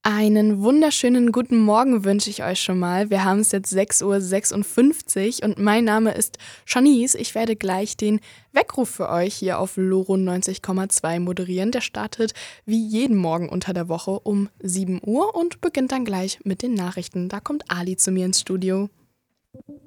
Einen wunderschönen guten Morgen wünsche ich euch schon mal. Wir haben es jetzt 6:56 Uhr und mein Name ist Shanice. Ich werde gleich den Weckruf für euch hier auf Loro 90,2 moderieren. Der startet wie jeden Morgen unter der Woche um 7 Uhr und beginnt dann gleich mit den Nachrichten. Da kommt Ali zu mir ins Studio.